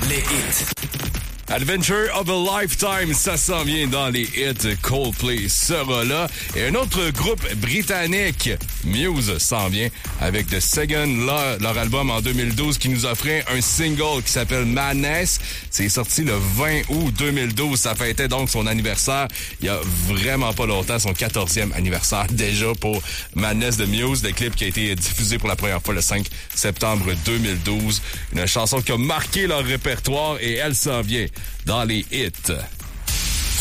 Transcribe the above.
Les hits. Adventure of a Lifetime, ça s'en vient dans les hits. Coldplay sera là. Et un autre groupe britannique, Muse, s'en vient avec The Second, leur album en 2012 qui nous offrait un single qui s'appelle Madness. C'est sorti le 20 août 2012. Ça fêtait donc son anniversaire il y a vraiment pas longtemps, son 14e anniversaire déjà pour Madness de Muse. Le clip qui a été diffusé pour la première fois le 5 septembre 2012. Une chanson qui a marqué leur répertoire et elle s'en vient dans les hits.